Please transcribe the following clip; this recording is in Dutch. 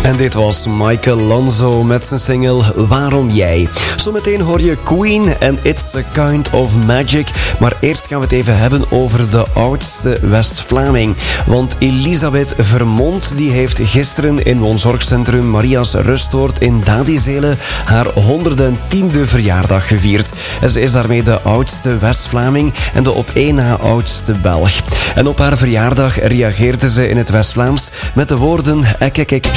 En dit was Michael Lanzo met zijn single Waarom Jij. Zometeen hoor je Queen en It's a Kind of Magic. Maar eerst gaan we het even hebben over de oudste West-Vlaming. Want Elisabeth Vermont die heeft gisteren in woonzorgcentrum Maria's Rustoord in Dadizele haar 110e verjaardag gevierd. En ze is daarmee de oudste West-Vlaming en de op één na oudste Belg. En op haar verjaardag reageerde ze in het West-Vlaams met de woorden: kijk,